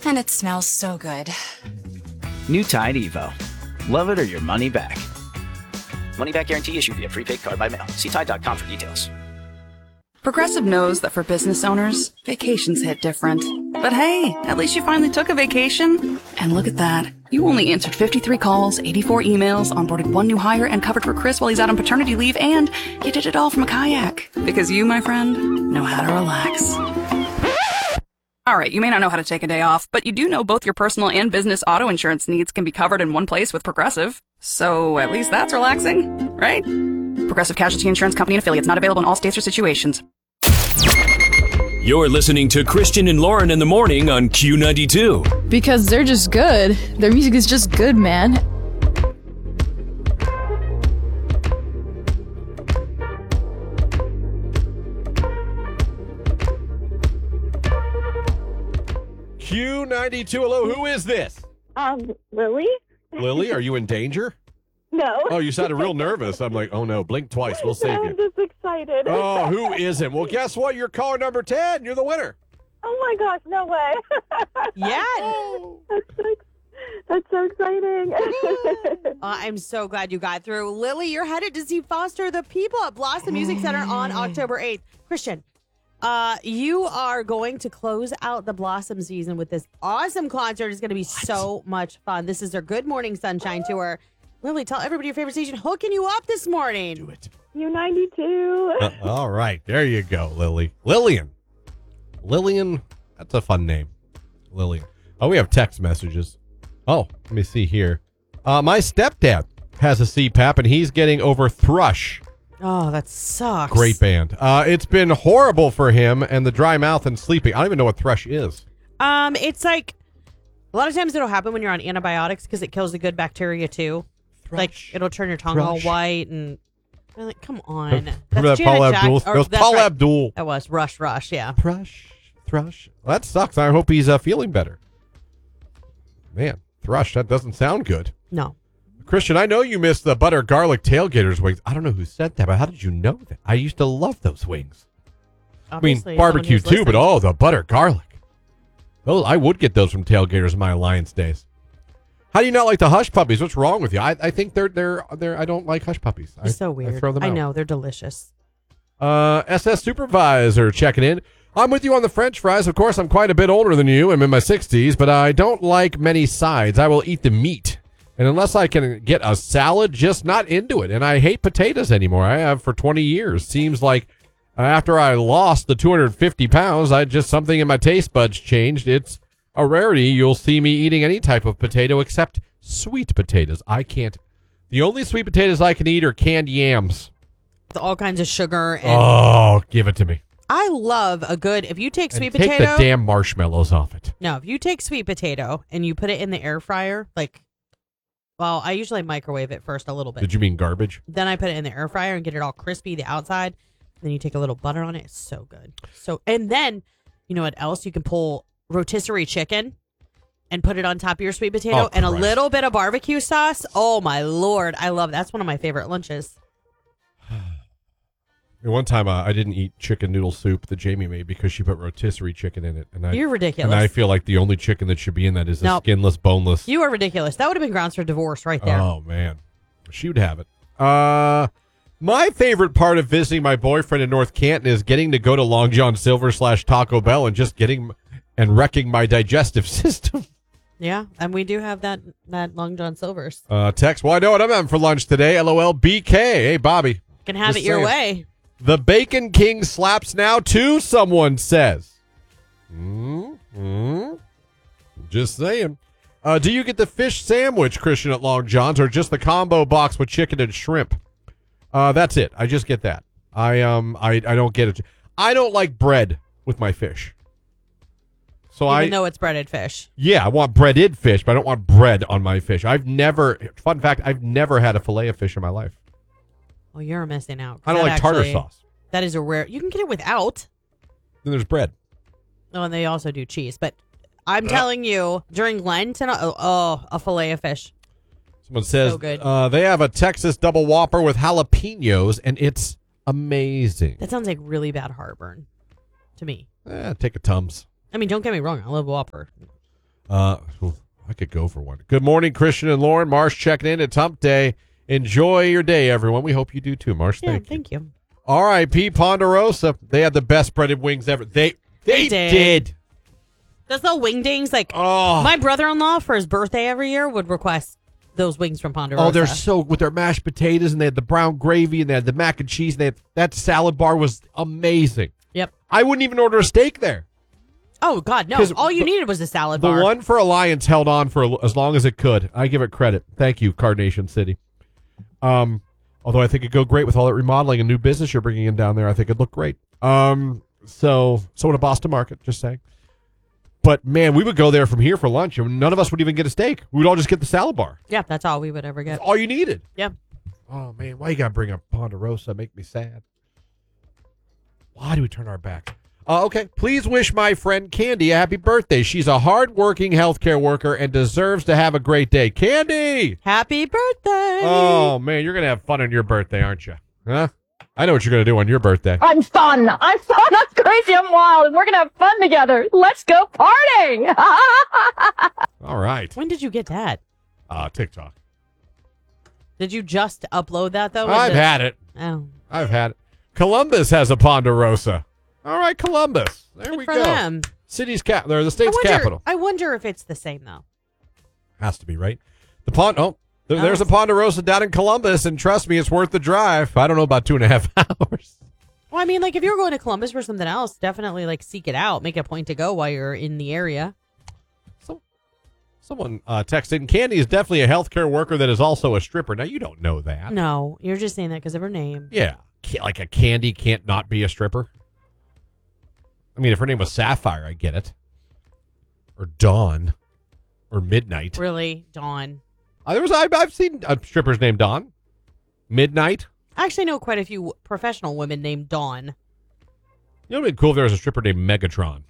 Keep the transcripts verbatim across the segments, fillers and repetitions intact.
And it smells so good. New Tide Evo. Love it or your money back. Money back guarantee issued via prepaid card by mail. See Tide dot com for details. Progressive knows that for business owners, vacations hit different. But hey, at least you finally took a vacation. And look at that. You only answered fifty-three calls, eighty-four emails, onboarded one new hire, and covered for Chris while he's out on paternity leave, and you did it all from a kayak. Because you, my friend, know how to relax. Alright, you may not know how to take a day off, but you do know both your personal and business auto insurance needs can be covered in one place with Progressive. So at least that's relaxing, right? Progressive Casualty Insurance Company and affiliates, not available in all states or situations. You're listening to Christian and Lauren in the morning on Q ninety-two. Because they're just good. Their music is just good, man. Q ninety-two, hello, who is this? Um, Lily? Lily, are you in danger? No. Oh, you sounded real nervous. I'm like, oh no, blink twice, we'll save I'm you. just excited. Oh, who isn't? Well, guess what? You're caller number ten. You're the winner. Oh my gosh, no way. Yeah. That's so, that's so exciting. Uh, I'm so glad you got through. Lily, you're headed to see Foster the People at Blossom Music Center on October eighth. Christian, uh, you are going to close out the Blossom season with this awesome concert. It's going to be what? so much fun. This is their Good Morning Sunshine Tour. Lily, tell everybody your favorite station hooking you up this morning. Do it. U ninety-two. Uh, all right, there you go, Lily. Lillian. Lillian, that's a fun name. Lillian. Oh, we have text messages. Oh, let me see here. Uh, my stepdad has a C PAP, and he's getting over thrush. Oh, that sucks. Great band. Uh, it's been horrible for him and the dry mouth and sleeping. I don't even know what thrush is. Um, It's like, a lot of times it'll happen when you're on antibiotics because it kills the good bacteria too. Thrush. Like, it'll turn your tongue Thrush. all white and... I'm like, come on. Remember That's that Paul Janet Abdul? Jack- or- That was that's Paul right. Abdul. That was Rush Rush, yeah. Thrush, thrush. Well, that sucks. I hope he's uh, feeling better. Man, thrush, that doesn't sound good. No. Christian, I know you missed the butter garlic tailgaters wings. I don't know who said that, but how did you know that? I used to love those wings. Obviously, I mean, barbecue someone too, who's but listening. oh, the butter garlic. Oh, I would get those from tailgaters in my Alliance days. How do you not like the hush puppies? What's wrong with you? I, I think they're they're they're. I don't like hush puppies. They're I, so weird. I throw them I out. know, they're delicious. Uh, S S Supervisor checking in. I'm with you on the French fries. Of course, I'm quite a bit older than you. I'm in my sixties, but I don't like many sides. I will eat the meat. And unless I can get a salad, just not into it. And I hate potatoes anymore. I have for twenty years. Seems like after I lost the two hundred fifty pounds, I just something in my taste buds changed. It's a rarity. You'll see me eating any type of potato except sweet potatoes. I can't. The only sweet potatoes I can eat are canned yams. With all kinds of sugar. And Oh, give it to me. I love a good, if you take sweet And take potato. the damn marshmallows off it. No, if you take sweet potato and you put it in the air fryer, like, well, I usually microwave it first a little bit. Did you mean garbage? Then I put it in the air fryer and get it all crispy, the outside. Then you take a little butter on it. It's so good. So, and then, you know what else? You can pull rotisserie chicken and put it on top of your sweet potato Oh, and a Christ. little bit of barbecue sauce. Oh, my Lord. I love it. That's one of my favorite lunches. One time uh, I didn't eat chicken noodle soup that Jamie made because she put rotisserie chicken in it. And I, You're ridiculous. And I feel like the only chicken that should be in that is the Nope. skinless, boneless. You are ridiculous. That would have been grounds for divorce right there. Oh, man. She would have it. Uh, my favorite part of visiting my boyfriend in North Canton is getting to go to Long John Silver slash Taco Bell and just getting and wrecking my digestive system. Yeah, and we do have that that Long John Silver's. Uh, text, well, I know what I'm having for lunch today. LOL B K. Hey, Bobby. Can have Just it your saying. way. The Bacon King slaps now too, someone says. Mm-hmm. Just saying. Uh, do you get the fish sandwich, Christian, at Long John's, or just the combo box with chicken and shrimp? Uh, that's it. I just get that. I um I, I don't get it. I don't like bread with my fish. So Even I though it's breaded fish. Yeah, I want breaded fish, but I don't want bread on my fish. I've never fun fact, I've never had a fillet of fish in my life. Oh, you're missing out. I don't That like tartar actually- sauce. That is a rare. You can get it without. Then there's bread. Oh, and they also do cheese. But I'm telling you, during Lent, and oh, oh, a fillet of fish. Someone says So good. Uh, they have a Texas double Whopper with jalapenos, and it's amazing. That sounds like really bad heartburn to me. Eh, take a Tums. I mean, don't get me wrong. I love Whopper. Uh, I could go for one. Good morning, Christian and Lauren. Marsh checking in. It's hump day. Enjoy your day, everyone. We hope you do too, Marsh. Yeah, Thank you. thank you. R I P Ponderosa. They had the best breaded wings ever. They they, They did. did. Those little wingdings, like Oh. my brother-in-law for his birthday every year would request those wings from Ponderosa. Oh, they're so with their mashed potatoes, and they had the brown gravy, and they had the mac and cheese, and they had, that salad bar was amazing. Yep. I wouldn't even order a steak there. Oh God, no! 'Cause All you the- needed was a salad The bar. one for Alliance held on for a- as long as it could. I give it credit. Thank you, Carnation City. Um, although I think it'd go great with all that remodeling and new business you're bringing in down there. I think it'd look great. Um, so so would a Boston Market. Just saying. But man, we would go there from here for lunch, and none of us would even get a steak. We would all just get the salad bar. Yeah, that's all we would ever get. That's all you needed. Yeah. Oh man, why you gotta bring up Ponderosa? Make me sad. Why do we turn our back? Uh, okay, please wish my friend Candy a happy birthday. She's a hard-working healthcare worker and deserves to have a great day. Candy! Happy birthday! Oh man, you're gonna have fun on your birthday, aren't you? Huh? I know what you're gonna do on your birthday. I'm fun. I'm fun. I'm crazy. I'm wild. And we're going to have fun together. Let's go partying. All right. When did you get that? Uh, TikTok. Did you just upload that though? I've Is it- had it. Oh, I've had it. Columbus has a Ponderosa. All right, Columbus. There good we for go. them. City's cap. They're the I state's wonder, capital. I wonder if it's the same though. Has to be, right? The Pond. Oh, there- Oh. there's a Ponderosa down in Columbus, and trust me, it's worth the drive. I don't know about two and a half hours. Well, I mean, like if you're going to Columbus for something else, definitely like seek it out. Make a point to go while you're in the area. So, someone uh, texted, Candy is definitely a healthcare worker that is also a stripper. Now, you don't know that. No, you're just saying that because of her name. Yeah. Ca- Like a Candy can't not be a stripper. I mean, if her name was Sapphire, I get it. Or Dawn. Or Midnight. Really, Dawn. Uh, there was, I've, I've seen uh, strippers named Dawn. Midnight. I actually know quite a few professional women named Dawn. You know what would be cool if there was a stripper named Megatron?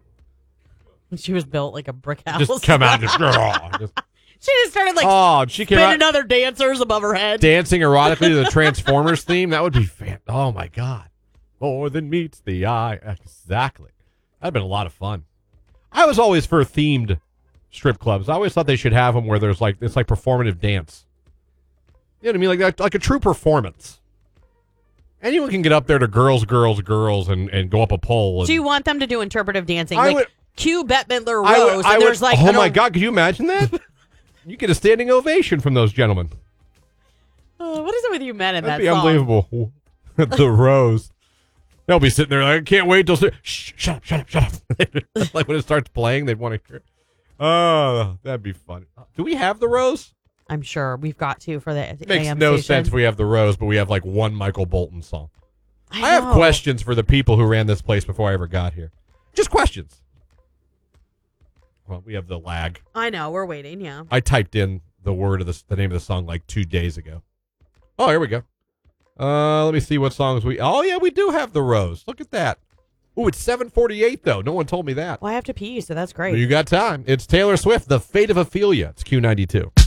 She was built like a brick house. Just come out and just, just She just started like oh, she came spinning out other dancers above her head. dancing erotically to the Transformers theme. That would be fan. Oh my god, more than meets the eye. Exactly. That'd been a lot of fun. I was always for themed strip clubs. I always thought they should have them where there's like it's like performative dance. You know what I mean? Like that, like a true performance. Anyone can get up there to girls, girls, girls, and, and go up a pole. And Do you want them to do interpretive dancing? I like would- cue Bette Midler Rose, I would, and I there's would, like oh an my o- god, could you imagine that? You get a standing ovation from those gentlemen. Uh, what is it with you men in That'd that be song? unbelievable. The Rose. They'll be sitting there like, I can't wait till. Shh, shut up, shut up, shut up. Like when it starts playing, they'd want to hear it. Oh, that'd be funny. Do we have the Rose? I'm sure we've got to for the It makes A M no station. sense if we have the Rose, but we have like one Michael Bolton song. I, I have know. questions for the people who ran this place before I ever got here. Just questions. Well, we have the lag. I know. We're waiting. Yeah. I typed in the word of the, the name of the song like two days ago. Oh, here we go. Uh, let me see what songs we. Oh yeah, we do have the Rose. Look at that. Ooh, it's seven forty-eight though. No one told me that. Well, I have to pee, so that's great. Well, you got time. It's Taylor Swift, The Fate of Ophelia. It's Q ninety-two.